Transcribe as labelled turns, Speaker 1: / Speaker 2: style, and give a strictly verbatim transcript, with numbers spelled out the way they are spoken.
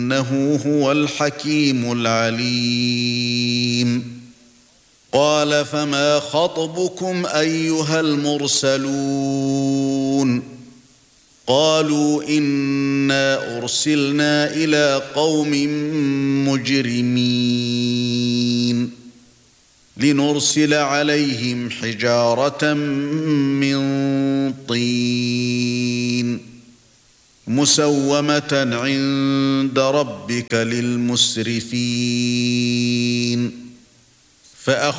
Speaker 1: إنه هو الحكيم العليم. قال فما خطبكم أيها المرسلون؟ قالوا إنا أرسلنا إلى قوم مجرمين لنرسل عليهم حجارة من طين مسومة عند ربك للمسرفين. فأخذ